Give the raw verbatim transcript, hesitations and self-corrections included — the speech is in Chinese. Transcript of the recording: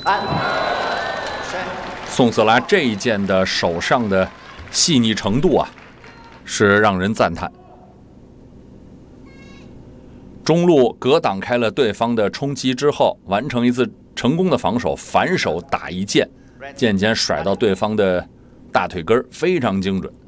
宋色拉这一箭的手上的细腻程度啊，是让人赞叹。中路格挡开了对方的冲击之后，完成一次成功的防守，反手打一箭，渐渐甩到对方的大腿根，非常精准。